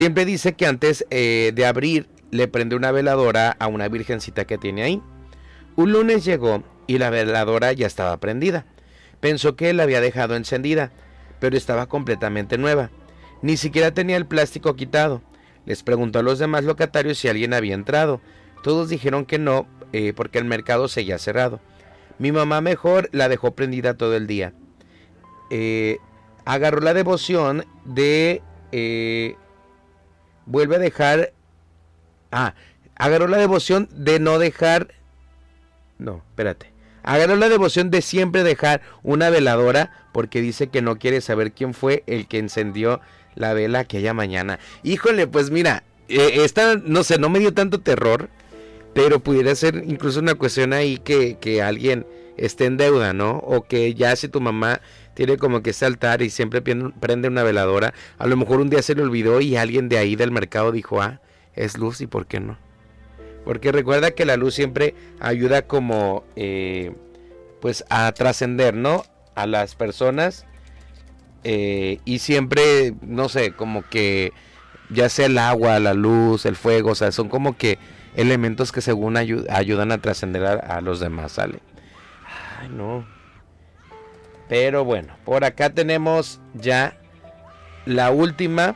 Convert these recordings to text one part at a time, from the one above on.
Siempre dice que antes de abrir le prende una veladora a una virgencita que tiene ahí. Un lunes llegó y la veladora ya estaba prendida. Pensó que la había dejado encendida, pero estaba completamente nueva. Ni siquiera tenía el plástico quitado. Les preguntó a los demás locatarios si alguien había entrado. Todos dijeron que no, porque el mercado seguía cerrado. Mi mamá mejor la dejó prendida todo el día. Agarró la devoción de... vuelve a dejar... agarró la devoción de no dejar... No, espérate. Agarró la devoción de siempre dejar una veladora porque dice que no quiere saber quién fue el que encendió la vela aquella mañana. Híjole, pues mira, esta, no sé, no me dio tanto terror, pero pudiera ser incluso una cuestión ahí que alguien esté en deuda, ¿no? O que ya si tu mamá tiene como que ese altar y siempre prende una veladora, a lo mejor un día se le olvidó y alguien de ahí del mercado dijo, es luz y ¿por qué no? Porque recuerda que la luz siempre ayuda como, pues a trascender, ¿no? A las personas. Y siempre, no sé, como que ya sea el agua, la luz, el fuego, o sea, son como que elementos que según ayudan a trascender a los demás, ¿sale? Ay, no. Pero bueno, por acá tenemos ya la última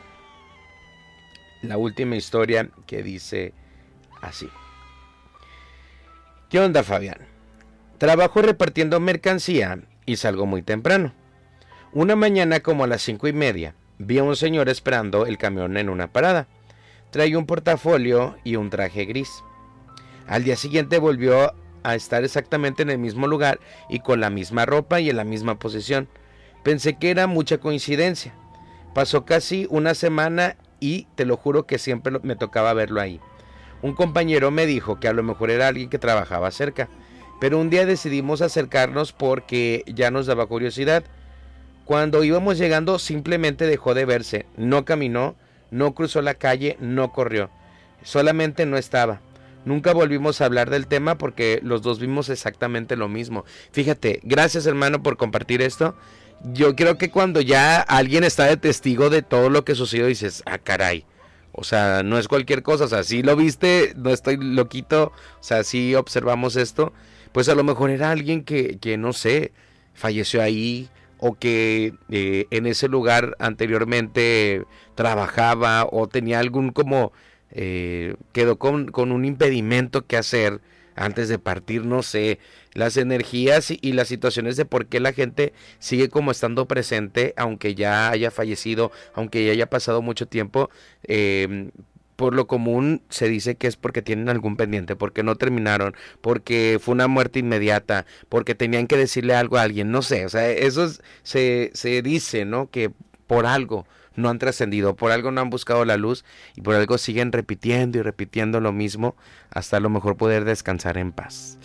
historia que dice así. ¿Qué onda, Fabián? Trabajo repartiendo mercancía y salgo muy temprano. Una mañana como a las 5:30 vi a un señor esperando el camión en una parada. Traía un portafolio y un traje gris. Al día siguiente volvió a estar exactamente en el mismo lugar y con la misma ropa y en la misma posición. Pensé que era mucha coincidencia. Pasó casi una semana y te lo juro que siempre me tocaba verlo ahí. Un compañero me dijo que a lo mejor era alguien que trabajaba cerca, pero un día decidimos acercarnos porque ya nos daba curiosidad. Cuando íbamos llegando simplemente dejó de verse, no caminó, no cruzó la calle, no corrió, solamente no estaba. Nunca volvimos a hablar del tema porque los dos vimos exactamente lo mismo. Fíjate, gracias hermano por compartir esto. Yo creo que cuando ya alguien está de testigo de todo lo que sucedió dices, caray. O sea, no es cualquier cosa, o sea, si lo viste, no estoy loquito, o sea, si observamos esto, pues a lo mejor era alguien que no sé, falleció ahí, o que en ese lugar anteriormente trabajaba, o tenía algún como, quedó con un impedimento que hacer antes de partir, no sé, las energías y las situaciones de por qué la gente sigue como estando presente, aunque ya haya fallecido, aunque ya haya pasado mucho tiempo. Por lo común se dice que es porque tienen algún pendiente, porque no terminaron, porque fue una muerte inmediata, porque tenían que decirle algo a alguien, no sé, o sea, eso se dice, ¿no? Que por algo no han trascendido, por algo no han buscado la luz y por algo siguen repitiendo y repitiendo lo mismo hasta a lo mejor poder descansar en paz.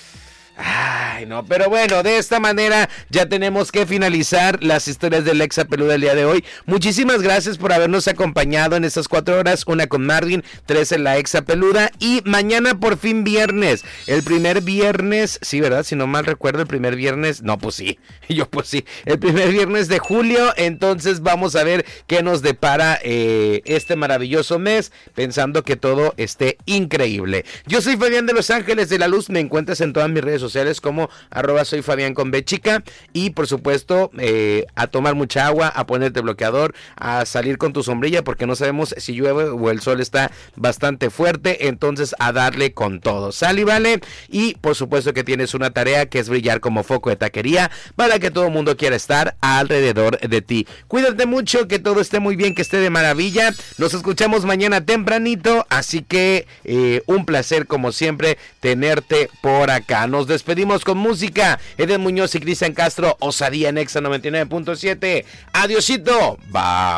Ay, no, pero bueno, de esta manera ya tenemos que finalizar las historias del Exa Peluda del día de hoy. Muchísimas gracias por habernos acompañado en estas 4 horas, una con Marvin, 3 en la Exa Peluda y mañana por fin viernes, el primer viernes, sí, ¿verdad? Si no mal recuerdo, el primer viernes, no, pues sí, yo pues sí, el primer viernes de julio, entonces vamos a ver qué nos depara este maravilloso mes, pensando que todo esté increíble. Yo soy Fabián de Los Ángeles de la Luz, me encuentras en todas mis redes sociales como @soy Fabián con B chica y por supuesto a tomar mucha agua, a ponerte bloqueador, a salir con tu sombrilla porque no sabemos si llueve o el sol está bastante fuerte, entonces a darle con todo, ¿sale y vale? Y por supuesto que tienes una tarea que es brillar como foco de taquería para que todo el mundo quiera estar alrededor de ti. Cuídate mucho, que todo esté muy bien, que esté de maravilla, nos escuchamos mañana tempranito, así que un placer como siempre tenerte por acá. Nos despedimos con música. Eden Muñoz y Cristian Castro, Osadía en Exa 99.7. Adiosito. Bye.